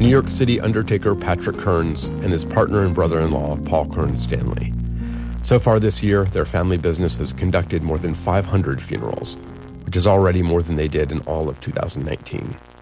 New York City undertaker Patrick Kearns and his partner and brother-in-law, Paul Kearns Stanley. So far this year, their family business has conducted more than 500 funerals, which is already more than they did in all of 2019.